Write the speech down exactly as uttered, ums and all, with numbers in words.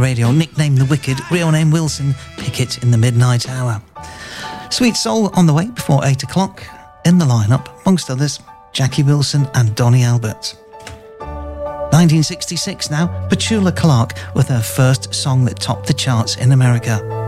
radio, nicknamed The Wicked, real name Wilson Pickett in the midnight hour. Sweet Soul on the way before eight o'clock. In the lineup, amongst others, Jackie Wilson and Donny Albert. nineteen sixty-six now, Petula Clark with her first song that topped the charts in America.